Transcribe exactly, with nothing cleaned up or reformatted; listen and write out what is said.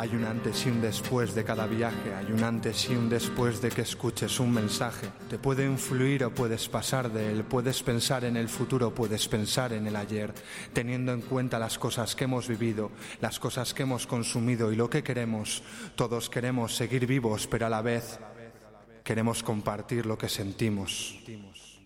Hay un antes y un después de cada viaje, hay un antes y un después de que escuches un mensaje. Te puede influir o puedes pasar de él, puedes pensar en el futuro, puedes pensar en el ayer, teniendo en cuenta las cosas que hemos vivido, las cosas que hemos consumido y lo que queremos. Todos queremos seguir vivos, pero a la vez queremos compartir lo que sentimos.